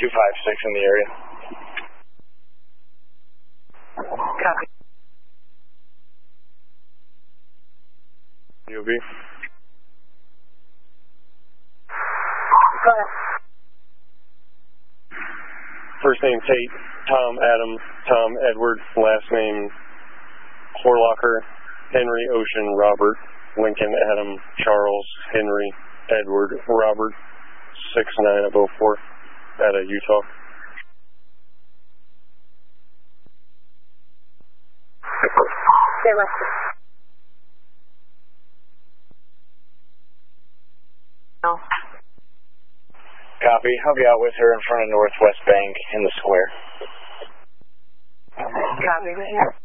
256 in the area. Copy. UOB. Go ahead. First name Tate, Tom Adam, Tom Edward, last name Horlocker, Henry Ocean Robert, Lincoln Adam, Charles Henry Edward Robert, 69 of 04 out of Utah. Stay west. No. Copy. I'll be out with her in front of Northwest Bank in the square. Copy.